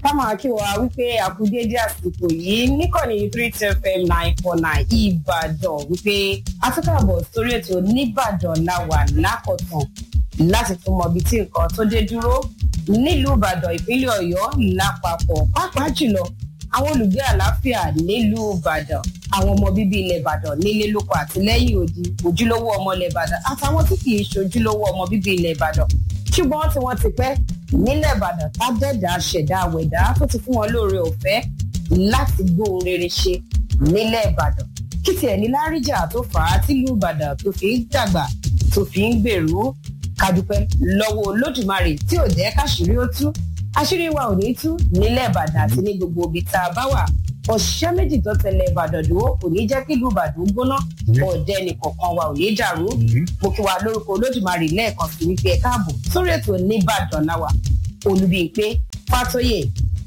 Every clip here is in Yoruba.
ká máa kí wa wípé àkúdédé àsìkò yìí níkànnì 3FM 949 Ìbàdàn wípé àtúkàbọ̀ sórí ètò nìbàdàn láwà lákọ̀tàn láti tún mọ ibi tí nǹkan tó dé dúró nílùú Ìbàdàn ìpínlẹ̀ Ọ̀yọ́ lápapọ̀ pàápàá jùlọ àwọn olùgbé àlàáfíà nílùú Ìbàdàn àwọn ọmọ bíbí ilẹ̀ Ìbàdàn nílé lóko àti lẹ́yìn odi ojúlówó ọmọ ilẹ̀ Ìbàdàn àtàwọn tí kì í ṣojúlówó ọmọ bíbí ilẹ̀ Ìbàdàn ṣùgbọ́n tí wọ́n ti pẹ́ nílẹ̀ Ìbàdàn tábẹ́dà ṣẹ̀dá àwẹ̀dá tó ti fún wọn lóore ọ̀fẹ́ láti gbóhùn rere ṣe nílẹ̀ Ìbàdàn kí tiẹ̀ ní láríjà tó fà á tìlú Ìbàdàn tó fi ń dàgbà tó fi ń gbèrú kádúpẹ́ lọ́wọ́ Olódùmarè tí ò jẹ́ káṣírí ó tú àṣírí wa ò ní tú nílẹ̀ Ìbàdàn àti ní gbogbo ibi tá a bá wà òṣìṣẹ́ méjì tó tẹ̀lé Ìbàdàn dúró kò ní jẹ́ kí ìlú Ìbàdàn gbóná ọ̀dẹ nìkọ̀ọ̀kan wa ò ní dàrú mo kí wa lórúkọ Olódùmarè lẹ́ẹ̀kan sí wípé ẹ káàbọ̀ sórí ètò nìbàdàn láwà Olúbímpé Fátóyè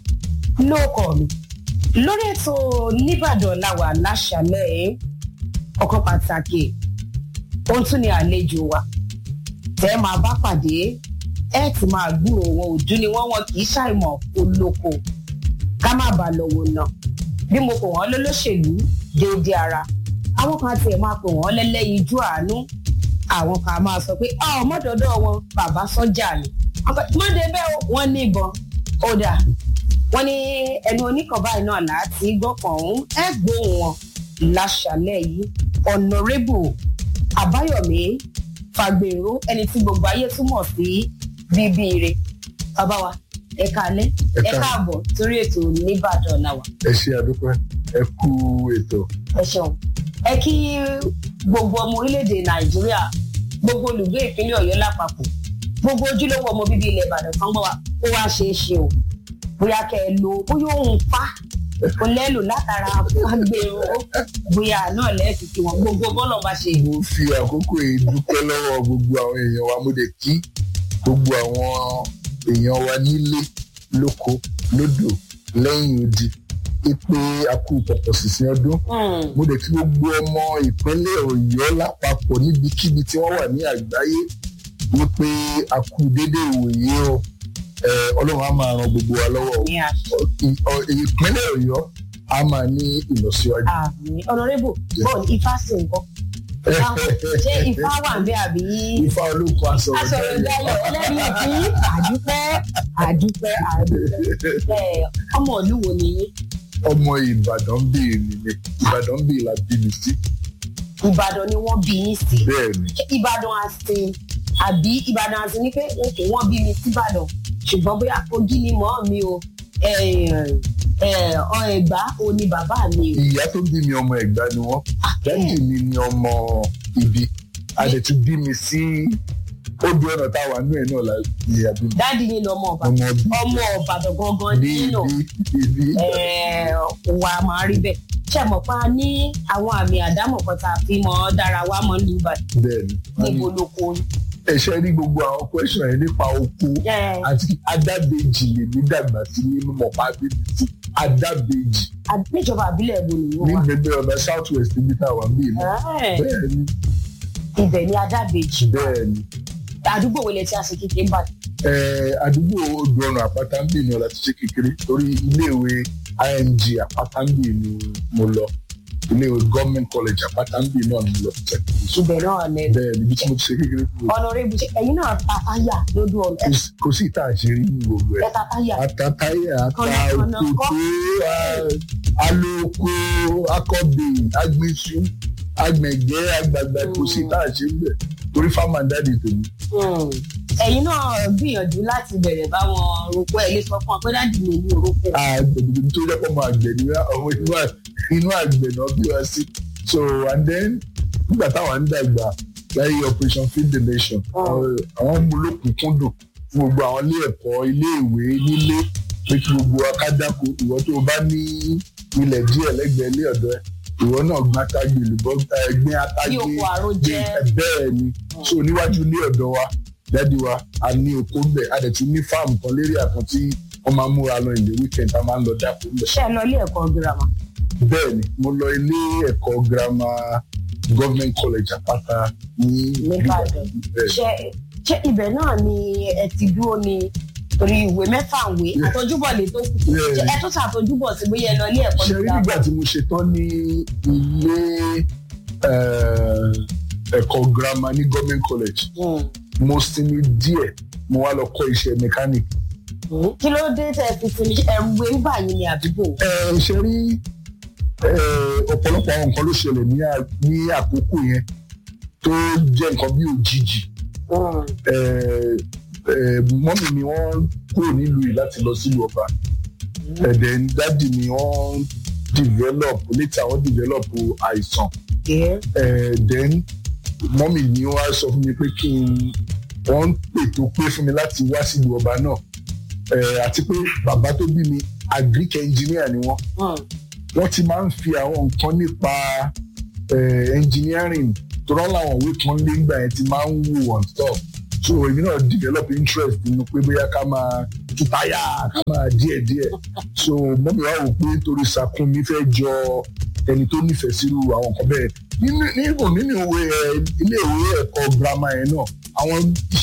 lóòkọ̀ mi lórí ètò nìbàdàn láwà láṣàlẹ̀ ọ̀kan pàtàkì ohun tún ni àlejò wa tẹ́ máa bá pàdé ẹ ti máa gbúrò wọn ojú ni wọn kì í ṣàìmọ̀ olóko ká má bàa lọ́wọ́ náà bí mo pè wọ́n lólóṣèlú déédéé ara àwọn kan tiẹ̀ máa pè wọ́n lẹ́lẹ́yinjú àánú àwọn kan máa sọ pé ọmọdọ́dọ́ wọn bàbá sọ́jà ni mọ́dé bẹ́ẹ̀ wọ́n ní ìbọn ó dà wọ́n ní ẹnu oníkan báyìí náà láti gbọ́kàn ọ̀hún ẹ gbóhùn wọn láṣàlẹ̀ yìí Honorable Àbáyọ̀mí Fàgbèrò ẹni tí gbogbo ayé túmọ̀ sí bíbí ire bàbá wa ẹ káalẹ́ ẹ káàbọ̀ sórí ètò nìbàdàn náà wà. ẹ ṣe àdúpẹ́ ẹ kú ètò. ẹ ṣeun ẹ kí gbogbo ọmọ orílẹ̀-èdè Nàìjíríà gbogbo olùgbé ìpínlẹ̀ Ọ̀yọ́ lápapọ̀ gbogbo ojúlówó ọmọ bíbí ilẹ̀ Ìbàdàn kan gbọ́ wa ó wá ṣe é ṣe o bóyá kẹ́ ẹ lo bóyá òun pa kò lẹ́lò látara Fàgbèrò bóyá náà lẹ́ẹ̀kì kí wọ́n gbogbo bọ́ọ̀lù bá ṣe. mo fi àkókò yìí dúpẹ́ lọ́wọ́ gbogbo àwọn èèyàn wa mo dẹ̀ kí gbogbo àwọn èèyàn wa nílé lóko lódò lẹ́yìn odi pé a kú pọ̀pọ̀ sísìn ọdún mo dẹ̀ kí gbogbo ọmọ ìpínlẹ̀ Ọ̀yọ́ lápapọ̀ níbikíbi tí wọ́n wà ní àgbáyé wípé a kú dédé ìwòye o Ọlọ́run á máa ran gbogbo wa lọ́wọ́ ìpínlẹ̀ Ọ̀yọ́ á máa ní ìlọsíwájú. Honorable bọ́ọ̀lù ifá sí nǹkan ṣé ifá wà ń bẹ àbí. ifá olóko asọ̀rọ̀ dayọ̀ ẹlẹ́rìí kí àdúpẹ́ ọmọ ìlú wo ni yín. ọmọ Ìbàdàn bíi ni Ìbàdàn bíi la bí mi sí. Ìbàdàn ni wọ́n bí yín sí. bẹ́ẹ̀ni. Ìbàdàn àti àbí Ìbàdàn àti ní pé òkè wọ́n bí mi sí Ìbàdàn ṣùgbọ́n bóyá Kogi ni mọ́ mi o Ẹ̀gbá o ní bàbá mi o. ìyá tó bí mi ọmọ Ẹ̀gbá ni wọ́n dájú mi ni ọmọ Ibi a dẹ̀ tún bí mi sí odò ọ̀nà táwa nú ẹ̀ náà la ìyá bí mi. dáàdi yín lọmọ Ìbàdàn gangan nínú wà á máa rí bẹ́ẹ̀ ṣe mọ̀ pa ní àwọn àmì àdámọ̀ kan tá a fi mọ́ dára wá mọ́ ní Ìbàdàn. bẹ́ẹ̀ni níbo lóko ni. ẹ ṣe rí gbogbo àwọn question yẹn nípa oko àti Adábẹ́jì lèmi dàgbà sí nínú mọ̀pá bíbí sí Adábẹ́jì. níjọba àbílẹ̀ èbò nìyẹn wà. ní gbẹgbẹ ọ̀nà south west níbi táwa ń bí mi. bẹ́ẹ̀ni. ibẹ̀ ni Adábẹ́jì. bẹ́ẹ̀ni. àdúgbò wo lẹ ti àṣẹ kékeré bá. àdúgbò odò ọ̀nà àpáta ń bì ní ọ̀la ti ṣe kékeré torí iléèwé IMG àpáta ń bì ní mo lọ iléèwé government college àpáta ń bì náà ni mo lọ ti ṣe kékeré. ibẹ̀ náà lẹ. bẹ́ẹ̀ níbi tí mo ti ṣe kékeré. Honorable ẹ̀yin náà ta táyà lójú ọ̀nà. kò sí ìta àṣírí ní gbogbo ẹ̀. ẹ ta táyà. ata táyà ata òkòtò alóko akọbè agbésù agbẹ̀gẹ́ agbàgbà kò sí ìta àṣírí bẹ̀ torí fáwọn àdáde tèmi. ẹ̀yin náà gbìyànjú láti bẹ̀rẹ̀ báwọn roko ẹ̀ lè sọ fún ọ pé dáàdì mi ní orúkọ. àgbẹ̀dùgbẹ̀ tó jẹ́ pọ̀ mọ́ àgbẹ̀ ni ọmọ inú àgbẹ̀ náà bí wá sí. so and then nígbà táwọn ń dàgbà láyé Operation Feed the Nation àwọn mú lókùnkúndùn fún gbogbo àwọn ilé ẹ̀kọ́ ilé ìwé nílé pé kí gbogbo akádáko ìwọ tó o bá ní ilẹ̀ díẹ̀ lẹ́gbẹ̀ẹ́ ilé ọ̀dọ́ ẹ̀ ìwọ náà gbin atágbé olùbọ́ gbin atágbé bẹ́ẹ̀ ni so níwájú ilé ọ̀dọ́ wa dádì wa a ní oko bẹ́ẹ̀ a dẹ̀ tún ní fáàmù kan lérí àkàn tí wọ́n máa ń múra lọ ìlú weekend a máa ń lọ dáko lẹ̀. ṣé ẹ lọ ilé ẹ̀kọ́ girama. bẹ́ẹ̀ ni mo lọ ilé ẹ̀kọ́ girama government college Àpáta ní Ìbàdàn. ṣé ibẹ̀ náà ni ẹ ti dúró ni torí ìwé mẹ́fà ìwé àtọ́júbọ̀ lè tó kù ẹ tó ṣàtọ́júbọ̀ sí bóyá ẹ lọ ilé ẹ̀kọ́ ṣe rí nígbà tí mo ṣe tán ní ilé ẹ̀kọ́ girama ní government college mo sinmi díẹ̀ mo wá lọ kọ́ iṣẹ́ mechanic. kí ló dé tẹ́ fi sinmi ẹ̀rù ń bà yín ní àdúgbò. ṣe rí ọ̀pọ̀lọpọ̀ àwọn nǹkan ló ṣẹlẹ̀ ní àkókò yẹn tó jẹ́ nǹkan bí òjijì. Mọ́mì mi wọ́n kúrò nílùú yìí láti lọ sílùú ọba. Then dádì mi wọ́n develop àìsàn. Then mọ́mì mi wọ́n á sọ fún mi pé wọ́n pètò pé fún mi láti wá sílùú ọba náà. Àti pé bàbá tó bí mi agric engineer ni wọ́n. Wọ́n ti máa ń fi àwọn nǹkan nípa engineering tó rán láwọn òwe kan lé nígbà yẹn ti máa ń wò on top. So èmi náà develop interest nínú pé bóyá ká máa tú táyà ká máa díẹ̀díẹ̀. So mọ́mì wa wò pé nítorí Sakun mi fẹ́ jọ ẹni tó nífẹ̀ẹ́ sírú àwọn nǹkan bẹ́ẹ̀. Nínú ilé ìwé ẹ̀kọ́ girama yẹn náà àwọn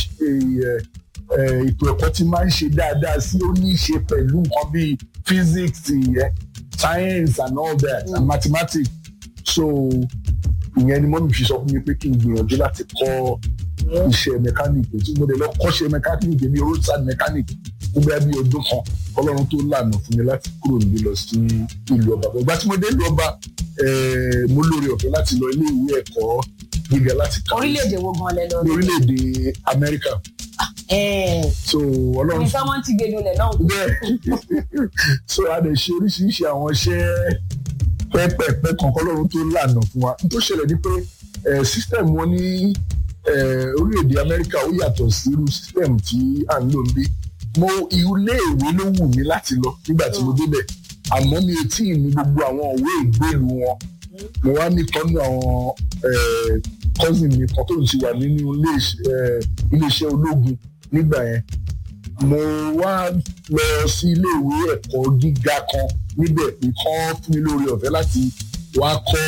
ètò ẹ̀kọ́ tí máa ń ṣe dáadáa sí ó ní í ṣe pẹ̀lú nǹkan bíi physics science and all that and mathematics. So ìyẹn ni mọ́mì fi sọ fún mi pé kí n gbìyànjú láti kọ́ iṣẹ́ mẹkáníìkì tí mo dẹ̀ lọ kọ́ṣẹ́ mẹkáníìkì ní roadside mẹkáníìkì fún bẹ́ẹ̀ bí ọdún kan Ọlọ́run tó lànà fún mi láti kúrò níbí lọ sí ìlú ọba. Ìgbà tí mo dé ìlú ọba mo lórí ọ̀fẹ́ láti lọ ilé ìwé ẹ̀kọ́ gíga láti kàwé. Orílẹ̀-èdè wo gan lẹ lọ? Orílẹ̀-èdè Amẹ́ríkà. So Ọlọ́run ní sọ́mọ́ ti gbé lulẹ̀ náà. Bẹ́ẹ̀ so a lè ṣe oríṣiríṣi àwọn iṣẹ́ pẹ́pẹ́pẹ́ kan Ọlọ́run tó lànà fún wa. N tó ṣẹlẹ̀ ni pé system wọn ní orílẹ̀-èdè Amẹ́ríkà ó yàtọ̀ sí irú system tí à ń lò níbí. Ilé ìwé ló wù mí láti lọ nígbà tí mo débẹ̀ àmọ́ mi ò tí ì ní gbogbo àwọn òwe ìgbélú wọn. Mo wá ní kan ní àwọn cousin mi kan tó ń ti wà nínú iléeṣẹ́ ológun nígbà yẹn. Mo wá lọ sí ilé ìwé ẹ̀kọ́ gíga kan níbẹ̀ pé kán fún mi lórí ọ̀fẹ́ láti wá kọ́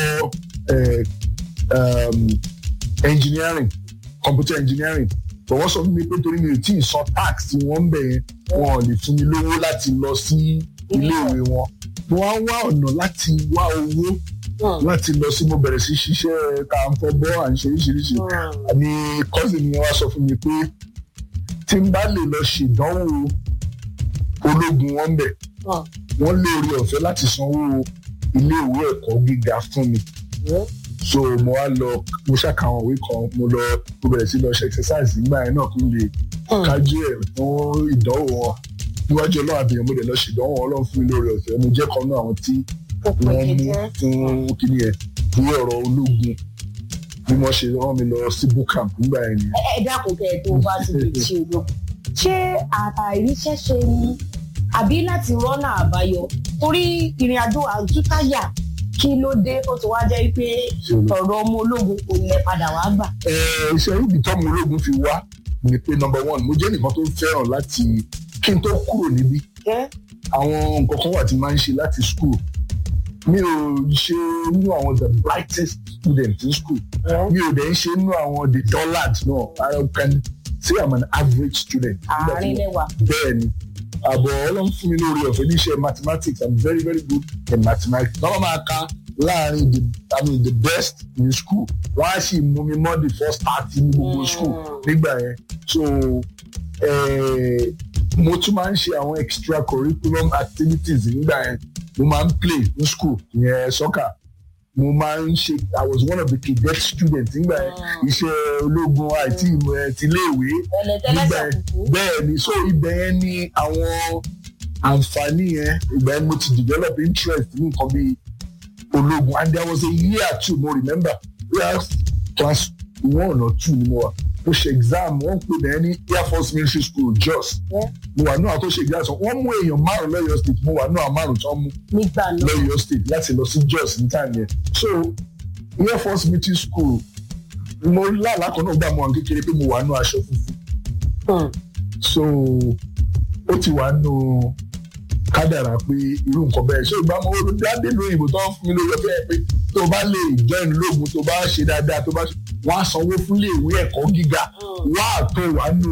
engineering, computer engineering. But wọ́n sọ fún mi pé torí mi ò tí ì san tax tí wọ́n ń bẹ̀ yẹn wọn ò lè fún mi lówó láti lọ sí ilé ìwé wọn. Mo wá wá ọ̀nà láti wá owó láti lọ sí mo bẹ̀rẹ̀ sí ṣiṣẹ́ ká ń fọ́ bọ́ à ń ṣe oríṣiríṣi. Ni cousin mi wá sọ fún mi pé tí n bá lè lọ ṣèdánwò ológun wọn bẹ̀ wọ́n lé orí ọ̀fẹ́ láti sanwó ilé ìwé ẹ̀kọ́ gíga fún mi. So mo wá lọ mo ṣàkàwọn òwe kan mo bẹ̀rẹ̀ sí lọ ṣe exercise nígbà yẹn náà kí n lè kájú ẹ̀ fún ìdánwò wọn níwájú Ọlọ́run àbíyàn mo dẹ̀ lọ ṣèdánwò Ọlọ́run fún mi lórí ọ̀fẹ́ mo jẹ́ kan náà àwọn tí wọ́n mú fún kíni ẹ̀ ní ọ̀rọ̀ ológun bí wọ́n ṣe rán mi lọ sí boot camp nígbà yẹn ni. Ẹ dákun kẹ́ ẹ tó bá ti lè ṣe ológun ṣé àìríṣẹ́ ṣe ni àbí láti rọ́nà àbáyọ torí ìrìn àjò àtúntàyà kí ló dé ó ti wá jẹ́ pé ọ̀rọ̀ ọmọ ológun kò lè padà wá gbà. Iṣẹ́ ibi tọ́mọ ológun fi wá ni pé number one mo jẹ́ nìkan tó fẹ́ràn láti kí n tó kúrò níbí àwọn nǹkan kan wà tí máa ń ṣe láti school mi ò ṣe nínú àwọn the brightest student in school mi ò dẹ̀ ń ṣe nínú àwọn the dullard náà I can say I'm an average student. àárín lẹ́wà. Bẹ́ẹ̀ ni àbọ̀ Ọlọ́run fún mi lórí ọ̀fẹ́ níṣẹ́ mathematics I'm very very good in mathematics. Bàbá máa ka láàrin the best in school wọ́n á sì mú mi mọ́ the first 30 ní gbogbo school nígbà yẹn. So mo tún máa ń ṣe àwọn extracurriculum activities nígbà yẹn mo máa ń play ní school yẹn soccer mo máa ń ṣe I was one of the cadet students nígbà yẹn iṣẹ́ ológun àti tiléèwé nígbà yẹn bẹ́ẹ̀ ni so ibẹ̀ yẹn ni àwọn àǹfààní yẹn ìgbà yẹn mo ti develop interest ní nǹkan bíi ológun and there was a year two mo remember class 1 or 2 ni mo wà mo ṣe exam wọ́n pè bẹ́ẹ̀ ní Air Force Military School Jos mo wà náà tó ṣe exam sọ wọ́n mú èèyàn 5 lọ́yọ̀ state mo wà náà 5 tó mú lọ́yọ̀ state láti lọ sí Jos ní time yẹn so Air Force Military School mo lálàá kan náà gbà mọ́ àwọn kékeré pé mo wà náà aṣọ funfun so ó ti wà nù kádàrà pé irú nǹkan bẹ́ẹ̀ ṣé ìgbà mo dáadé lóyìnbó tó ń fún mi lórí ọ̀fẹ́ pé tó bá lè join lóògùn tó bá ṣe dáadáa tó bá ṣe wọ́n á sanwó fún iléèwé ẹ̀kọ́ gíga wọ́n á tó wà nù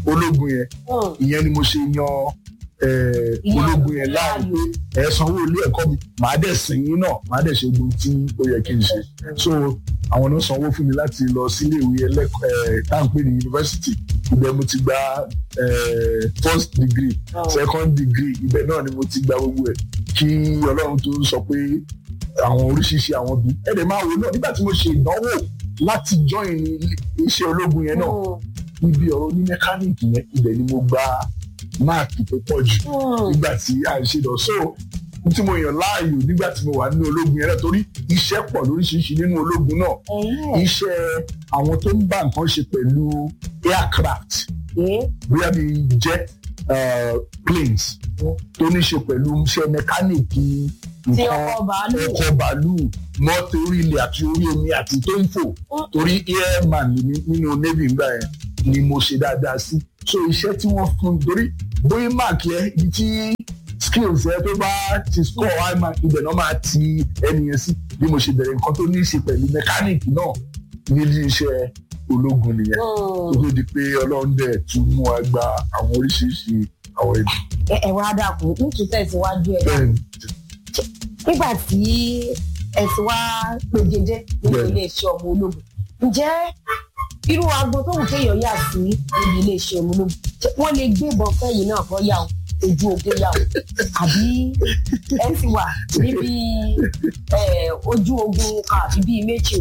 ológun yẹn ìyẹn ni mo ṣe yan ológun yẹn láàyò pé ẹ sanwó ilé ẹ̀kọ́ mi màá dẹ̀ sìn yín náà màá dẹ̀ ṣe gbogbo tí ó yẹ kí n ṣe so àwọn náà sanwó fún mi láti lọ sílé ìwé ẹlẹ́kọ̀ọ́ táǹpé ní yunifásitì ibẹ̀ mo ti gba first degree second degree ibẹ̀ náà ni mo ti gba gbogbo ẹ̀ kí Ọlọ́run tó sọ pé àwọn oríṣiríṣi àwọn bí ẹ̀dẹ̀ máa wò náà nígbà tí mo ṣe ìdánwò láti join iṣẹ́ ológun yẹn náà níbi ọ̀rọ̀ ní mẹkáníìkì yẹn ibẹ̀ ni mo gba máàkì tó pọ̀ jù nígbà tí a ń ṣe lọ so tí mo yàn láàyò nígbà tí mo wà nínú ológun yẹn náà torí iṣẹ́ pọ̀ lóríṣiríṣi nínú ológun náà iṣẹ́ àwọn tó ń bá nǹkan ṣe pẹ̀lú aircraft bóyá bíi jet planes tó ní ṣe pẹ̀lú iṣẹ́ mẹkáníìkì ọkọ̀ bàálù mọ́tò orí ilẹ̀ àti orí omi àti tó ń fò torí airman nínú navy ńgbà yẹn ni mo ṣe dáadáa sí so iṣẹ́ tí wọ́n fún torí bóyá mark yẹn ibi tí skills yẹn tó bá ti score high mark ibẹ̀ náà máa ti ẹni yẹn sí bí mo ṣe bẹ̀rẹ̀ nǹkan tó ní í ṣe pẹ̀lú mẹkáníìkì náà nílé iṣẹ́ ológun nìyẹn tó tó di pé Ọlọ́run dẹ̀ tún mú wa gba àwọn oríṣiríṣi àwọn èdè. ẹ wá dàpọ̀ nítorí tẹ̀síwájú ẹ̀ nígbà tí ẹ ti wá pèjẹjẹ nínú iléeṣẹ́ ọmọ ológun ǹjẹ́ irú agbọn tó wù kéèyàn yà sí níbi iléeṣẹ́ ọmọ ológun wọ́n lè gbébọn fẹ́yìn náà kọ́ yà ó ojú ogun yà ó àbí ẹ ti wà níbi ojú ogun kan àbí bíi méjì.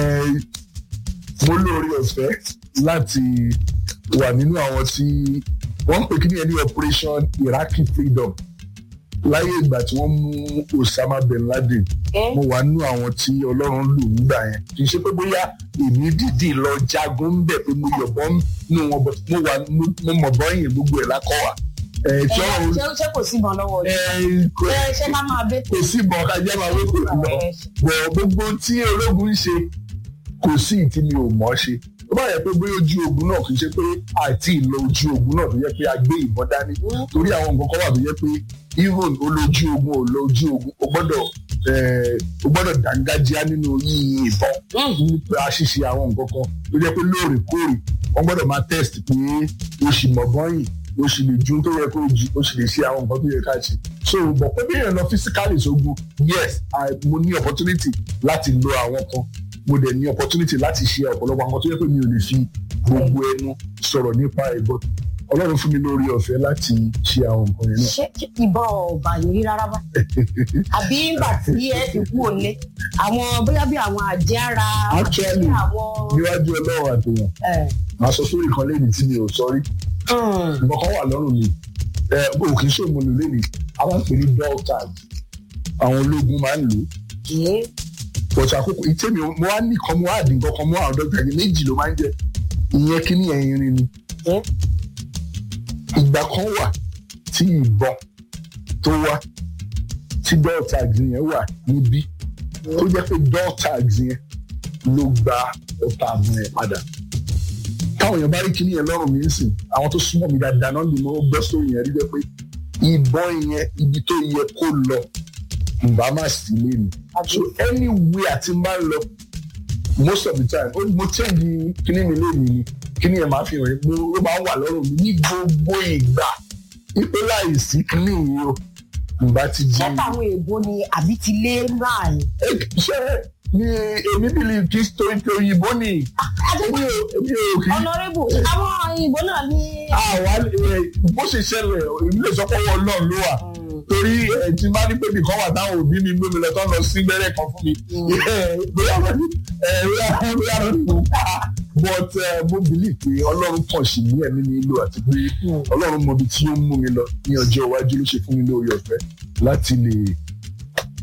mo lórí ọ̀fẹ́ láti wà nínú àwọn tí wọ́n ń pè kí ni ẹni Operation Iraqi Freedom láyé ìgbà tí wọ́n mú Osama bin Laden mo wà nínú àwọn tí Ọlọ́run lò nígbà yẹn kì í ṣe pé bóyá èmi dìde lọ jagun ń bẹ̀ pé mo yọ̀bọ̀ nínú wọn mo mọ̀ bọ́yìn gbogbo ẹ̀ lákọ̀ wá. ṣé kò sí ìbọn lọ́wọ́ rẹ̀ ṣé ká máa bẹ́ kò sí ìbọn ká jẹ́ máa wékò lọ bọ̀ gbogbo tí ológun ń ṣe kò sí ìtí mi ò mọ̀ ṣe ó bá yẹ pé bóyá ojú ogun náà kì í ṣe pé àti ìlọ ojú ogun náà tó yẹ pé a gbé ìbọn dání torí àwọn nǹkan kan wà tó yẹ pé even olójú ogun ò lójú ogun o gbọ́dọ̀ dàngájíá nínú yíyin ìbọn nípa ṣíṣe àwọn nǹkan kan tó yẹ pé lóòrèkóòrè wọ́n gbọ́dọ̀ máa test pé o sì mọ̀ bọ́yìn o sì lè ju tó yẹ kó o sì lè ṣe àwọn nǹkan tó yẹ ká ṣe so bọ̀ pé bí èèyàn lọ physically sógun yes mo ní opportunity láti lo àwọn kan mo dẹ̀ ní opportunity láti ṣe ọ̀pọ̀lọpọ̀ àwọn tó yẹ pé mi ò lè fi gbogbo ẹnu sọ̀rọ̀ nípa ìbọn Ọlọ́run fún mi lórí ọ̀fẹ́ láti ṣe àwọn nǹkan yẹn náà. ṣé ìbọn ọba yìí rí rárá bá àbí nígbà tí ẹ ti kú òní àwọn bóyá bí àwọn àjẹ́ ara actually níwájú Ọlọ́run àtẹ̀yàn màá sọ sórí kan lẹ́yìn tí mi ò sọ rí ìbọn kan wà lọ́rùn mi o kì í ṣe òmùlò lẹ́yìn àwọn ń pè ní dull tag àwọn ológun máa ń lò ó bọ̀tù àkókò ìtẹ́mi mo wá nìkan mo wá àdìgbọ́n kan mo wá àwọn dọ́kítà yìí méjì ló máa ń jẹ ìyẹn kí ní ẹ̀yìn rin ni. ìgbà kan wà tí ìbọn tó wá tí dull tags yẹn wà níbí tó jẹ́ pé dull tags yẹn ló gba ọ̀tá àbùn yẹn padà. táwọn èèyàn bá rí kíní yẹn lọ́rùn mi ń sìn àwọn tó súnmọ́ mi dáadáa náà ni mo gbọ́ sórí yẹn rí jẹ́ pé ìbọn yẹn ibi tó yẹ kó lọ ìbá má sí lé mi. so anywhere àti máa ń lọ most of the time mo change kíní mi lé mi ni kíní yẹn máa fi hàn yín ó máa ń wà lọ́rùn mi ní gbogbo ìgbà ipe láìsí kíní yìí o ìbá ti jí. ṣé táwọn èèbó ni àbí ti lé máa yìí. ṣé ni èmi believe kí story òyìnbó ni èmi ò kí. honorable àwọn òyìnbó náà ní. àwa bó ṣe ṣẹlẹ̀ èmi lè sọ pé ọwọ́ Ọlọ́run ló wà torí tí bá ní pé nìkan wà táwọn òbí mi gbé mi lọ tó ń lọ sí gbẹ́rẹ́ kan fún mi bóyá but mo believe pé Ọlọ́run kàn sí ní ẹ̀mí mi lò àti pé Ọlọ́run mọ ibi tí ó ń mú mi lọ ní ọjọ́ iwájú ló ṣe fún mi lórí ọ̀fẹ́ láti lè